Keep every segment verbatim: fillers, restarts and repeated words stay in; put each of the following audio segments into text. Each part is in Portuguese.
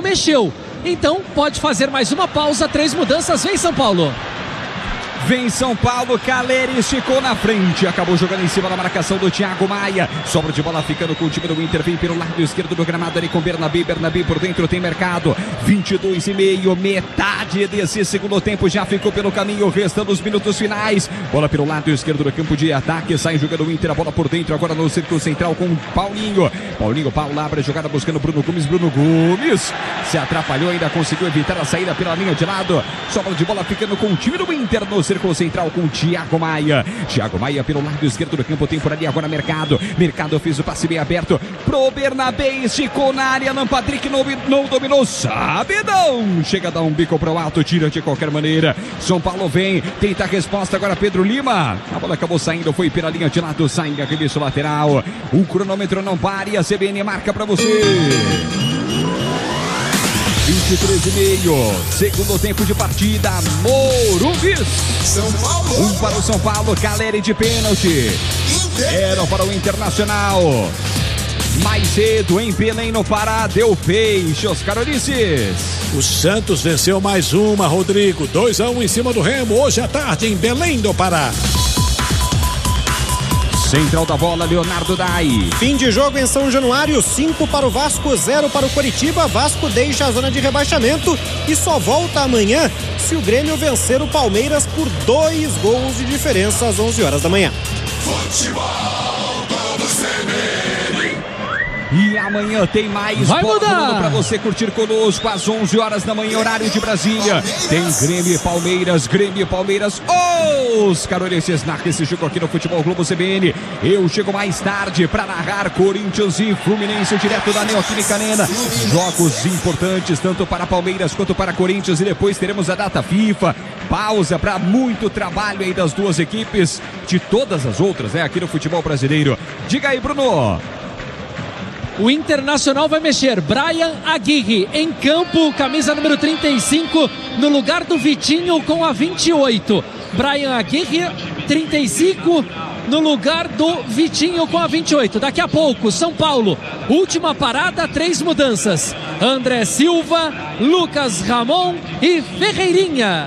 não mexeu. Então pode fazer mais uma pausa, três mudanças, vem São Paulo. Vem São Paulo, Caleri esticou na frente, acabou jogando em cima da marcação do Thiago Maia. Sobra de bola ficando com o time do Inter, vem pelo lado esquerdo do gramado ali com Bernabé, Bernabé por dentro tem mercado. vinte e dois e meio, metade desse segundo tempo já ficou pelo caminho, restando os minutos finais. Bola pelo lado esquerdo do campo de ataque, sai jogando o Inter, a bola por dentro agora no círculo central com Paulinho. Paulinho, Paulo abre a jogada buscando Bruno Gomes, Bruno Gomes se atrapalhou, ainda conseguiu evitar a saída pela linha de lado. Sobra de bola ficando com o time do Inter no círculo central com Thiago Maia. Thiago Maia pelo lado esquerdo do campo, tem por ali agora Mercado. Mercado fez o passe bem aberto pro Bernabé, esticou na área, Alan Patrick não, não dominou, sabe não. Chega a dar um bico pro alto, tira de qualquer maneira. São Paulo vem, tenta a resposta agora Pedro Lima. A bola acabou saindo, foi pela linha de lado, sai arremesso lateral. O cronômetro não pare, a C B N marca pra você. vinte e três e meio, segundo tempo de partida, Morumbi. São Paulo. Um para o São Paulo, Caleri de pênalti. Era para o Internacional. Mais cedo em Belém no Pará, deu peixe, Oscar Ulisses. O Santos venceu mais uma, Rodrigo, dois a um em cima do Remo, hoje à tarde em Belém do Pará. Central da bola, Leonardo Dai. Fim de jogo em São Januário, cinco para o Vasco, zero para o Coritiba. Vasco deixa a zona de rebaixamento e só volta amanhã se o Grêmio vencer o Palmeiras por dois gols de diferença às onze horas da manhã. Futebol todo C B N. E amanhã tem mais Vai bola mudar para você curtir conosco às onze horas da manhã, horário de Brasília. Tem Grêmio e Palmeiras, Grêmio e Palmeiras. Oscar Ulisses narra esse jogo aqui no Futebol Globo C B N. Eu chego mais tarde para narrar Corinthians e Fluminense direto da Neoquímica Arena. Jogos importantes tanto para Palmeiras quanto para Corinthians, e depois teremos a data FIFA. Pausa para muito trabalho aí das duas equipes, de todas as outras, né, aqui no futebol brasileiro. Diga aí, Bruno. O Internacional vai mexer. Brian Aguirre em campo, camisa número trinta e cinco, no lugar do Vitinho com a vinte e oito. Brian Aguirre, trinta e cinco, no lugar do Vitinho com a vinte e oito. Daqui a pouco, São Paulo, última parada, três mudanças. André Silva, Lucas Ramon e Ferreirinha.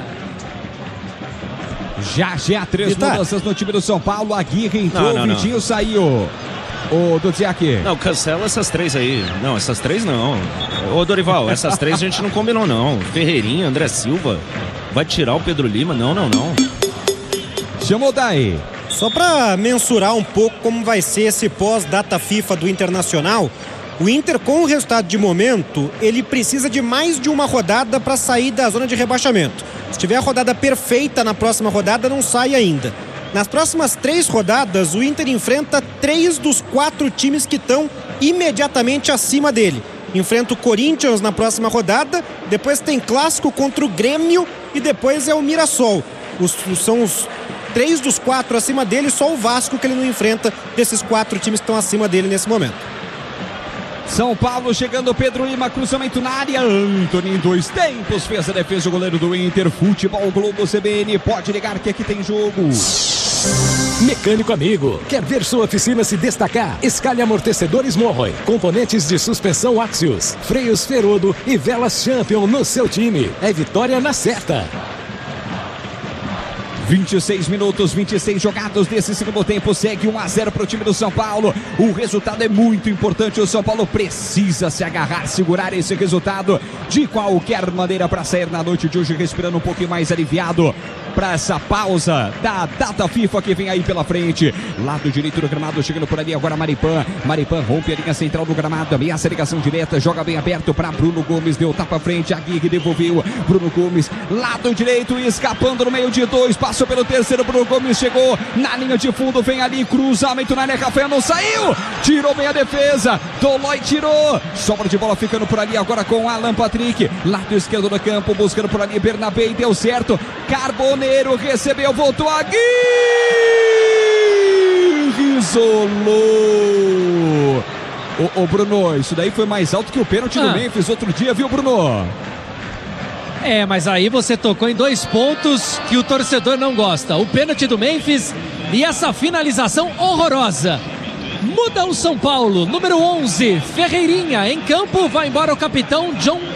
Já já três Eita. mudanças no time do São Paulo. Aguirre entrou, Não, não, Vitinho não. saiu. Ô, Dudziak. Não, cancela essas três aí. Não, essas três não. Ô, Dorival, essas três a gente não combinou, não. Ferreirinha, André Silva. Vai tirar o Pedro Lima? Não, não, não. Chamou daí. Só para mensurar um pouco como vai ser esse pós-data FIFA do Internacional, o Inter, com o resultado de momento, ele precisa de mais de uma rodada para sair da zona de rebaixamento. Se tiver a rodada perfeita na próxima rodada, não sai ainda. Nas próximas três rodadas, o Inter enfrenta três dos quatro times que estão imediatamente acima dele. Enfrenta o Corinthians na próxima rodada, depois tem clássico contra o Grêmio e depois é o Mirassol. Os, são os três dos quatro acima dele, só o Vasco que ele não enfrenta desses quatro times que estão acima dele nesse momento. São Paulo chegando, Pedro Lima, cruzamento na área. Antony em dois tempos fez a defesa, o goleiro do Inter. Futebol Globo C B N, pode ligar que aqui tem jogo. Mecânico amigo, quer ver sua oficina se destacar? Escalhe amortecedores Morroy, componentes de suspensão Axios, freios Ferodo e velas Champion no seu time. É vitória na certa. vinte e seis minutos, vinte e seis jogados desse segundo tempo, segue um a zero para o time do São Paulo. O resultado é muito importante, o São Paulo precisa se agarrar, segurar esse resultado de qualquer maneira para sair na noite de hoje respirando um pouquinho mais aliviado para essa pausa da data FIFA que vem aí pela frente. Lado direito do gramado, chegando por ali agora Maripan. Maripan rompe a linha central do gramado, ameaça a ligação direta, joga bem aberto para Bruno Gomes, deu tapa à frente, Aguirre devolveu, Bruno Gomes, lado direito, escapando no meio de dois, passou pelo terceiro, Bruno Gomes chegou na linha de fundo, vem ali, cruzamento na área, Rafael não saiu, tirou bem a defesa, Tolói tirou, sobra de bola ficando por ali agora com Alan Patrick, lado esquerdo do campo, buscando por ali Bernabé, deu certo, Carboneiro recebeu, voltou, Aguirre isolou. Ô, ô Bruno, isso daí foi mais alto que o pênalti do Ah. Memphis outro dia, viu, Bruno? É, mas aí você tocou em dois pontos que o torcedor não gosta. O pênalti do Memphis e essa finalização horrorosa. Muda o São Paulo, número onze, Ferreirinha em campo, vai embora o capitão John